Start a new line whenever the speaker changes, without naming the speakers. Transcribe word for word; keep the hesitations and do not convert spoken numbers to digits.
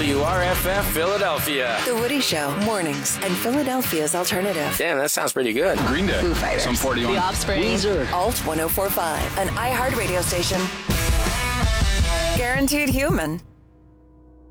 W R F F Philadelphia.
The Woody Show, mornings, and Philadelphia's alternative.
Damn, that sounds pretty good.
Green Day.
Foo Fighters.
Some forty-one.
The Offspring.
Weezer. Alt one oh four point five, an iHeart radio station. Guaranteed human.